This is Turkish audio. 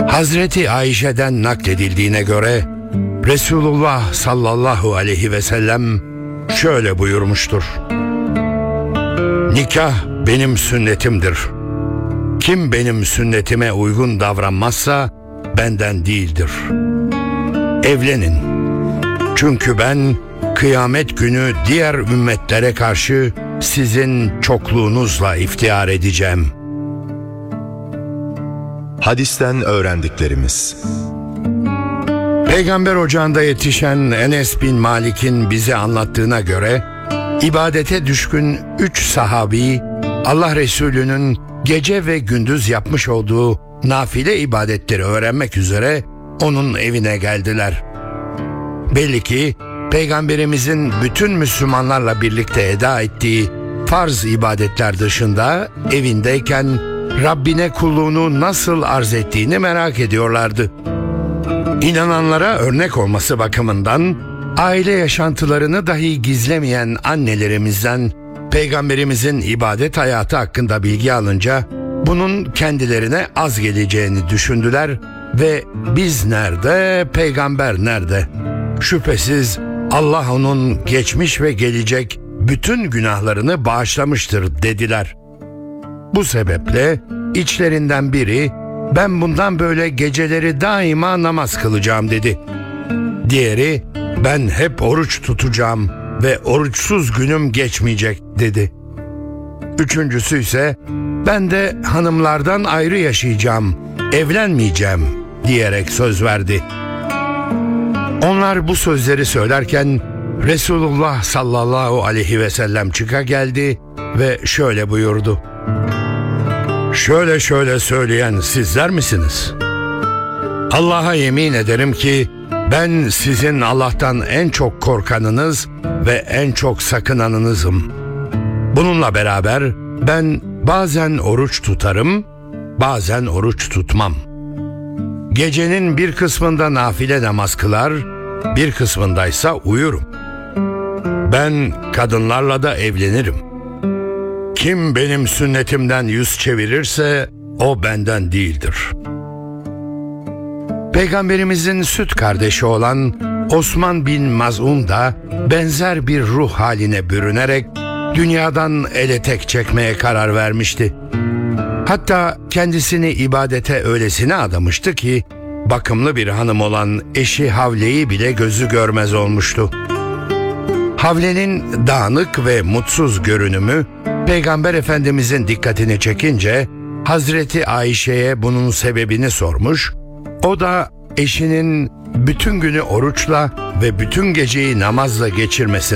Hazreti Ayşe'den nakledildiğine göre Resulullah sallallahu aleyhi ve sellem şöyle buyurmuştur: Nikah benim sünnetimdir. Kim benim sünnetime uygun davranmazsa benden değildir. Evlenin. Çünkü ben kıyamet günü diğer ümmetlere karşı sizin çokluğunuzla iftihar edeceğim. Hadisten öğrendiklerimiz. Peygamber ocağında yetişen Enes bin Malik'in bize anlattığına göre ibadete düşkün 3 sahabi Allah Resulü'nün gece ve gündüz yapmış olduğu nafile ibadetleri öğrenmek üzere onun evine geldiler. Belli ki Peygamberimizin bütün Müslümanlarla birlikte eda ettiği farz ibadetler dışında evindeyken Rabbine kulluğunu nasıl arz ettiğini merak ediyorlardı. İnananlara örnek olması bakımından aile yaşantılarını dahi gizlemeyen annelerimizden Peygamberimizin ibadet hayatı hakkında bilgi alınca bunun kendilerine az geleceğini düşündüler ve biz nerede, peygamber nerede? Şüphesiz Allah onun geçmiş ve gelecek bütün günahlarını bağışlamıştır dediler. Bu sebeple içlerinden biri ben bundan böyle geceleri daima namaz kılacağım dedi. Diğeri ben hep oruç tutacağım ve oruçsuz günüm geçmeyecek dedi. Üçüncüsü ise ben de hanımlardan ayrı yaşayacağım, evlenmeyeceğim diyerek söz verdi. Onlar bu sözleri söylerken Resulullah sallallahu aleyhi ve sellem çıka geldi ve şöyle buyurdu: Şöyle söyleyen sizler misiniz? Allah'a yemin ederim ki ben sizin Allah'tan en çok korkanınız ve en çok sakınanınızım. Bununla beraber ben bazen oruç tutarım, bazen oruç tutmam. Gecenin bir kısmında nafile namaz kılar, bir kısmındaysa uyurum. Ben kadınlarla da evlenirim. Kim benim sünnetimden yüz çevirirse o benden değildir. Peygamberimizin süt kardeşi olan Osman bin Maz'un da benzer bir ruh haline bürünerek dünyadan ele tek çekmeye karar vermişti. Hatta kendisini ibadete öylesine adamıştı ki bakımlı bir hanım olan eşi Havle'yi bile gözü görmez olmuştu. Havle'nin dağınık ve mutsuz görünümü Peygamber Efendimizin dikkatini çekince Hazreti Ayşe'ye bunun sebebini sormuş. O da eşinin bütün günü oruçla ve bütün geceyi namazla geçirmesini